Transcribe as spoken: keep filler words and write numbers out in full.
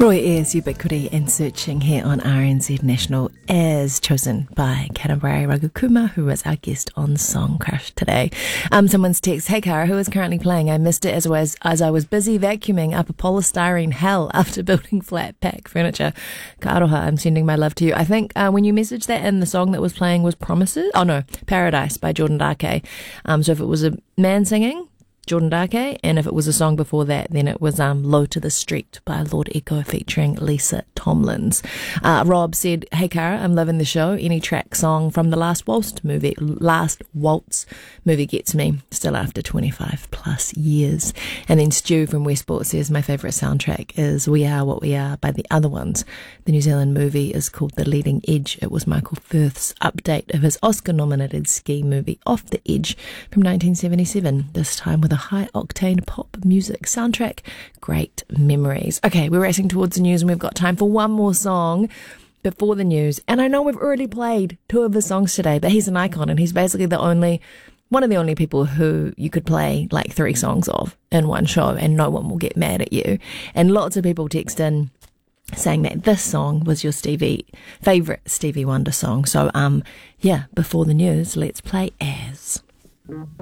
Roy Ayers, Ubiquity and Searching here on R N Z National, as chosen by Kanabrai Ragukuma, who was our guest on Song Crush today. Um, someone's text, hey Cara, who is currently playing? I missed it as I was, as I was busy vacuuming up a polystyrene hell after building flat pack furniture. Ka aroha, I'm sending my love to you. I think uh, when you messaged that in, the song that was playing was Promises. Oh no, Paradise by Jordan Darkay. Um, so if it was a man singing, Jordan Darkay, and if it was a song before that, then it was um, Low to the Street by Lord Echo featuring Lisa Tomlins. Uh, Rob said, hey Cara, I'm loving the show. Any track song from the Last Waltz movie, Last Waltz movie gets me, still after twenty-five plus years. And then Stu from Westport says, my favourite soundtrack is We Are What We Are by The Other Ones. The New Zealand movie is called The Leading Edge. It was Michael Firth's update of his Oscar-nominated ski movie Off the Edge from nineteen seventy-seven, this time with a high-octane pop music soundtrack. Great memories. Okay, we're racing towards the news and we've got time for one more song before the news. And I know we've already played two of his songs today, but he's an icon and he's basically the only, one of the only people who you could play like three songs of in one show and no one will get mad at you. And lots of people text in saying that this song was your Stevie favourite Stevie Wonder song. So, um, yeah, before the news, let's play As.